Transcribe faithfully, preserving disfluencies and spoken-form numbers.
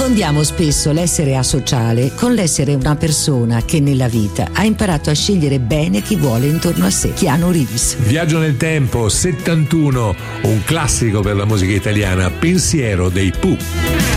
Confondiamo spesso l'essere asociale con l'essere una persona che nella vita ha imparato a scegliere bene chi vuole intorno a sé. Keanu Reeves. Viaggio nel tempo, settantuno, un classico per la musica italiana, Pensiero dei Pooh.